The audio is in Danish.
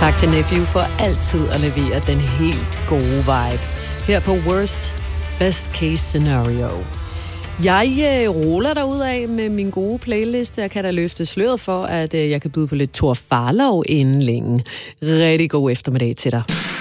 Tak til Nephew for altid at levere den helt gode vibe. Her på Worst Best Case Scenario. Jeg ruller derudad med min gode playlist. Jeg kan da løfte sløret for, at jeg kan byde på lidt Thor Farlov inden længe. Rigtig god eftermiddag til dig.